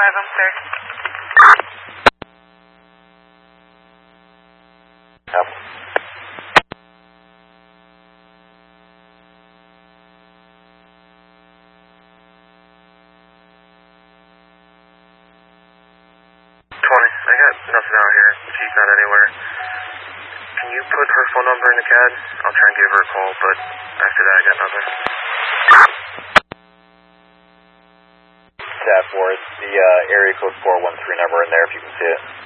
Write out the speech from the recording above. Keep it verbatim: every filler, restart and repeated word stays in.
five, I'm cleared. Yep. twenty, I got nothing out here. She's not anywhere. Can you put her phone number in the C A D? I'll try and give her a call, but after that I got nothing. Tab four, it's the uh, area code four one three number in there if you can see it.